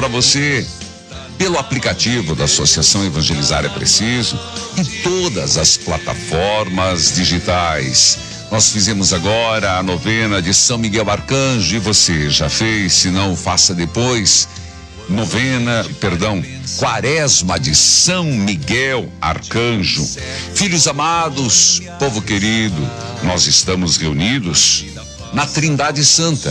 para você pelo aplicativo da Associação Evangelizar é Preciso e todas as plataformas digitais. Nós fizemos agora a novena de São Miguel Arcanjo e você já fez? Se não, faça depois. Quaresma de São Miguel Arcanjo. Filhos amados, povo querido, nós estamos reunidos na Trindade Santa.